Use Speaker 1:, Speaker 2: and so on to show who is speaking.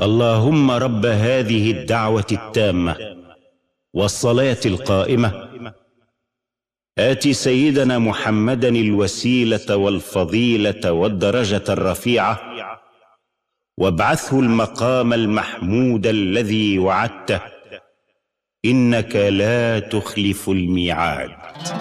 Speaker 1: اللهم رب هذه الدعوة التامة والصلاة القائمة آت سيدنا محمدا الوسيلة والفضيلة والدرجة الرفيعة وابعثه المقام المحمود الذي وعدته إنك لا تخلف الميعاد.